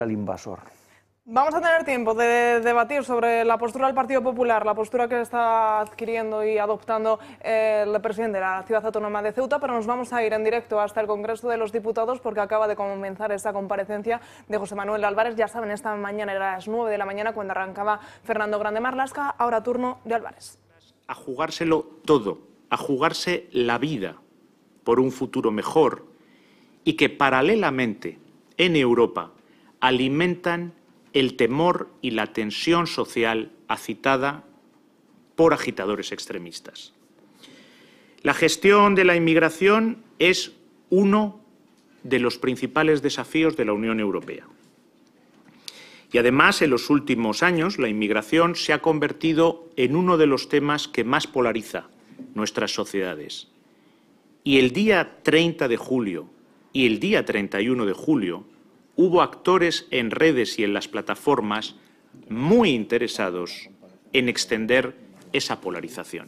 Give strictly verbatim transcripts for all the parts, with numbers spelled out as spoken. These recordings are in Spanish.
al invasor. Vamos a tener tiempo de debatir sobre la postura del Partido Popular, la postura que está adquiriendo y adoptando el presidente de la Ciudad Autónoma de Ceuta, pero nos vamos a ir en directo hasta el Congreso de los Diputados porque acaba de comenzar esta comparecencia de José Manuel Álvarez. Ya saben, esta mañana era a las nueve de la mañana cuando arrancaba Fernando Grande Marlaska, ahora turno de Álvarez. A jugárselo todo, a jugarse la vida por un futuro mejor y que paralelamente en Europa alimentan el temor y la tensión social agitada por agitadores extremistas. La gestión de la inmigración es uno de los principales desafíos de la Unión Europea. Y además, en los últimos años, la inmigración se ha convertido en uno de los temas que más polariza nuestras sociedades. Y el día treinta de julio y el día treinta y uno de julio hubo actores en redes y en las plataformas muy interesados en extender esa polarización.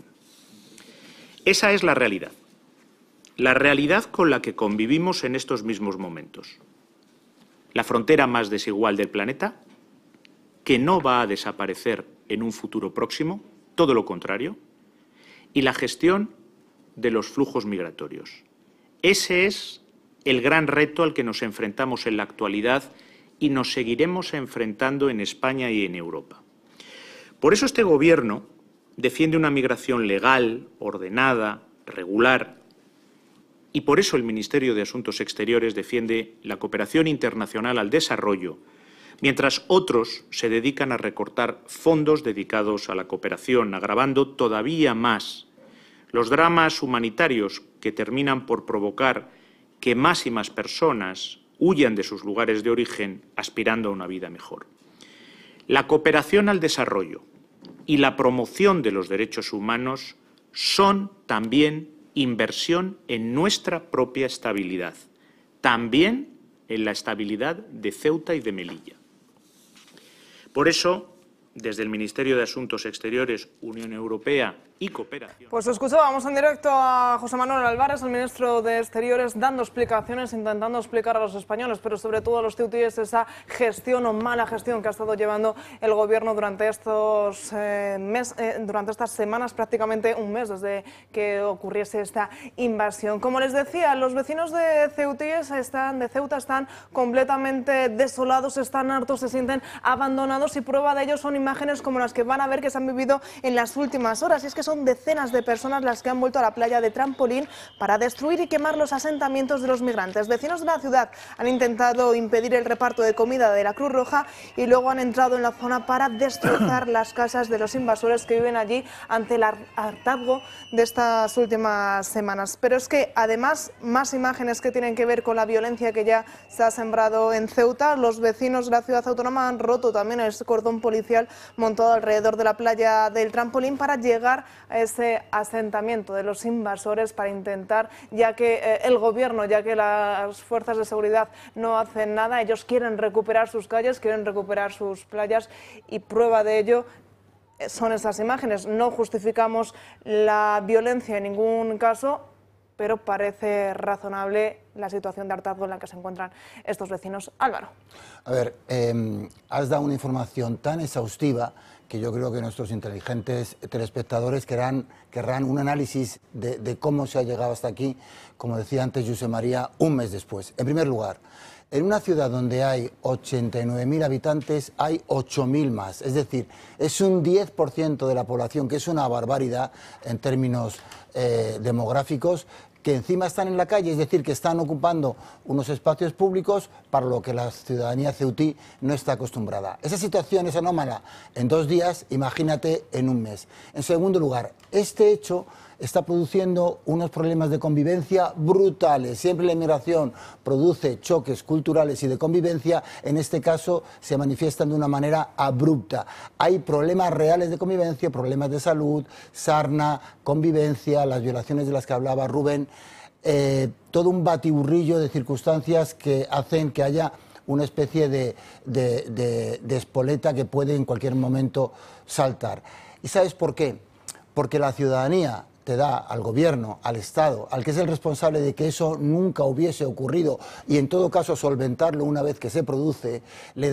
Esa es la realidad, la realidad con la que convivimos en estos mismos momentos. La frontera más desigual del planeta, que no va a desaparecer en un futuro próximo, todo lo contrario, y la gestión de los flujos migratorios. Ese es el gran reto al que nos enfrentamos en la actualidad y nos seguiremos enfrentando en España y en Europa. Por eso este Gobierno defiende una migración legal, ordenada, regular, y por eso el Ministerio de Asuntos Exteriores defiende la cooperación internacional al desarrollo, mientras otros se dedican a recortar fondos dedicados a la cooperación, agravando todavía más los dramas humanitarios que terminan por provocar que más y más personas huyan de sus lugares de origen aspirando a una vida mejor. La cooperación al desarrollo y la promoción de los derechos humanos son también inversión en nuestra propia estabilidad, también en la estabilidad de Ceuta y de Melilla. Por eso, desde el Ministerio de Asuntos Exteriores, Unión Europea y Cooperación. Pues escuchábamos en directo a José Manuel Álvarez, el ministro de Exteriores, dando explicaciones, intentando explicar a los españoles, pero sobre todo a los ceutíes, esa gestión o mala gestión que ha estado llevando el Gobierno durante estos eh, mes, eh, durante estas semanas, prácticamente un mes desde que ocurriese esta invasión. Como les decía, los vecinos de ceutíes están, de Ceuta están completamente desolados, están hartos, se sienten abandonados y prueba de ello son imágenes como las que van a ver que se han vivido en las últimas horas. Y es que son decenas de personas las que han vuelto a la playa de Trampolín para destruir y quemar los asentamientos de los migrantes. Vecinos de la ciudad han intentado impedir el reparto de comida de la Cruz Roja y luego han entrado en la zona para destrozar las casas de los invasores que viven allí ante el hartazgo de estas últimas semanas. Pero es que además, más imágenes que tienen que ver con la violencia que ya se ha sembrado en Ceuta. Los vecinos de la ciudad autónoma han roto también el cordón policial montado alrededor de la playa del Trampolín para llegar a ese asentamiento de los invasores, para intentar, ya que eh, el gobierno, ya que las fuerzas de seguridad no hacen nada, ellos quieren recuperar sus calles, quieren recuperar sus playas y prueba de ello son estas imágenes. No justificamos la violencia en ningún caso, pero parece razonable la situación de hartazgo en la que se encuentran estos vecinos. Álvaro. A ver, eh, has dado una información tan exhaustiva que yo creo que nuestros inteligentes telespectadores querrán, querrán un análisis de, de cómo se ha llegado hasta aquí, como decía antes José María, un mes después. En primer lugar, en una ciudad donde hay ochenta y nueve mil habitantes, hay ocho mil más. Es decir, es un diez por ciento de la población, que es una barbaridad en términos eh, demográficos, que encima están en la calle, es decir, que están ocupando unos espacios públicos para lo que la ciudadanía ceutí no está acostumbrada. Esa situación es anómala en dos días, imagínate en un mes. En segundo lugar, este hecho está produciendo unos problemas de convivencia brutales. Siempre la inmigración produce choques culturales y de convivencia, en este caso se manifiestan de una manera abrupta. Hay problemas reales de convivencia, problemas de salud, sarna, convivencia, las violaciones de las que hablaba Rubén, eh, todo un batiburrillo de circunstancias que hacen que haya una especie de, de, de, de espoleta que puede en cualquier momento saltar. ¿Y sabes por qué? Porque la ciudadanía te da al gobierno, al Estado, al que es el responsable de que eso nunca hubiese ocurrido y en todo caso solventarlo una vez que se produce, le